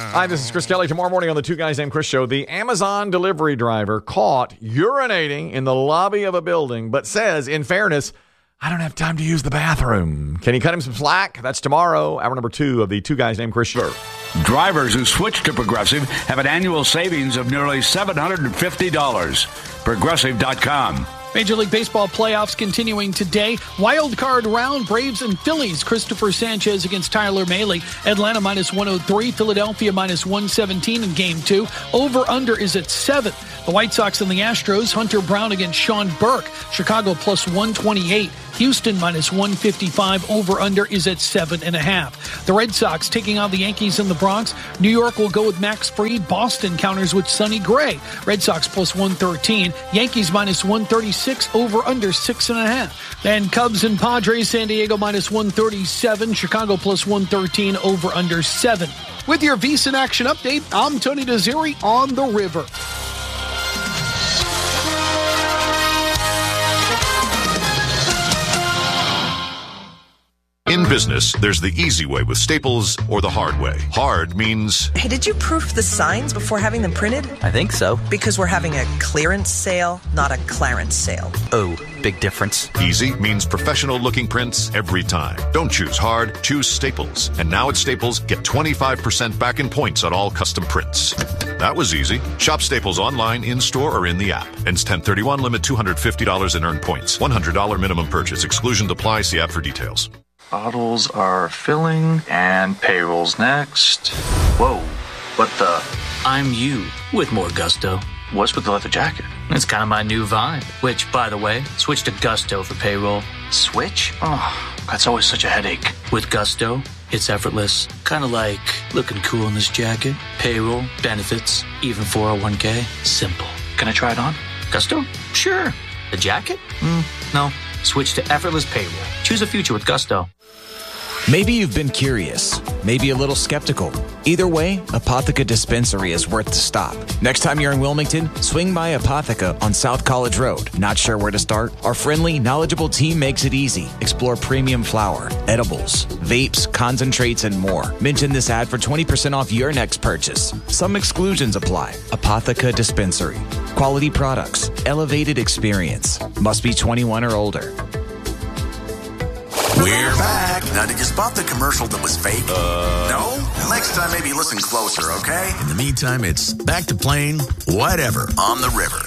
Hi, this is Chris Kelly. Tomorrow morning on the Two Guys Named Chris show, the Amazon delivery driver caught urinating in the lobby of a building, but says, in fairness, I don't have time to use the bathroom. Can you cut him some slack? That's tomorrow, hour number 2 of the Two Guys Named Chris show. Drivers who switch to Progressive have an annual savings of nearly $750. Progressive.com. Major League Baseball playoffs continuing today. Wild card round, Braves and Phillies. Christopher Sanchez against Tyler Mahle. Atlanta minus 103. Philadelphia minus 117 in Game 2. Over-under is at 7. The White Sox and the Astros. Hunter Brown against Sean Burke. Chicago plus 128. Houston minus 155. Over-under is at 7.5. The Red Sox taking on the Yankees in the Bronx. New York will go with Max Fried. Boston counters with Sonny Gray. Red Sox plus 113. Yankees minus 136. Over-under 6.5. And Cubs and Padres. San Diego minus 137. Chicago plus 113. Over-under 7. With your VSiN action update, I'm Tony Desiri on the river. In business, there's the easy way with Staples or the hard way. Hard means... Hey, did you proof the signs before having them printed? I think so. Because we're having a clearance sale, not a clarence sale. Oh, big difference. Easy means professional-looking prints every time. Don't choose hard, choose Staples. And now at Staples, get 25% back in points on all custom prints. That was easy. Shop Staples online, in-store, or in the app. Ends 10/31, limit $250 in earned points. $100 minimum purchase. Exclusion apply. See app for details. Bottles are filling, and payroll's next. Whoa, what the? I'm you, with more gusto. What's with the leather jacket? It's kind of my new vibe. Which, by the way, switch to Gusto for payroll. Switch? Oh, that's always such a headache. With Gusto, it's effortless. Kind of like looking cool in this jacket. Payroll, benefits, even 401k. Simple. Can I try it on? Gusto? Sure. The jacket? No. Switch to effortless payroll. Choose a future with Gusto. Maybe you've been curious, maybe a little skeptical. Either way, Apotheca Dispensary is worth the stop. Next time you're in Wilmington, swing by Apotheca on South College Road. Not sure where to start? Our friendly, knowledgeable team makes it easy. Explore premium flower, edibles, vapes, concentrates, and more. Mention this ad for 20% off your next purchase. Some exclusions apply. Apotheca Dispensary. Quality products, elevated experience. Must be 21 or older. We're back. Now, did you spot the commercial that was fake? No? Next time, maybe listen closer, okay? In the meantime, it's back to playing whatever on the river.